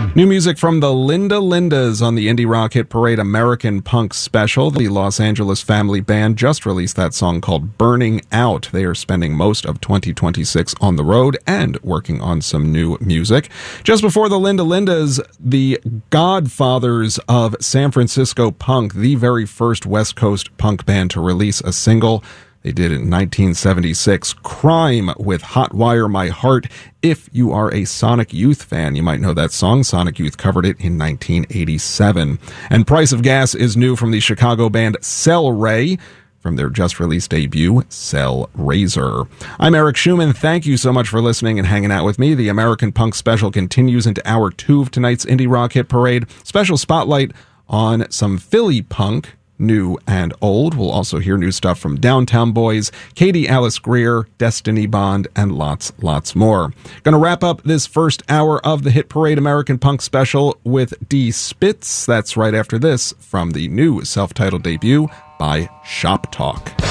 New music from the Linda Lindas on the Indie Rock Hit Parade American Punk Special. The Los Angeles family band just released that song called Burning Out. They are spending most of 2026 on the road and working on some new music. Just before the Linda Lindas, the godfathers of San Francisco punk, the very first West Coast punk band to release a single. They did it in 1976, Crime with Hotwire My Heart. If you are a Sonic Youth fan, you might know that song. Sonic Youth covered it in 1987. And Price of Gas is new from the Chicago band Cell Ray, from their just-released debut, Cell Razor. I'm Eric Schumann. Thank you so much for listening and hanging out with me. The American Punk Special continues into Hour 2 of tonight's Indie Rock Hit Parade. Special spotlight on some Philly punk, new and old. We'll also hear new stuff from Downtown Boys, Katie Alice Greer, Destiny Bond, and lots more. Going to wrap up this first hour of the Hit Parade American Punk Special with D. Spitz. That's right after this from the new self-titled debut by Shop Talk.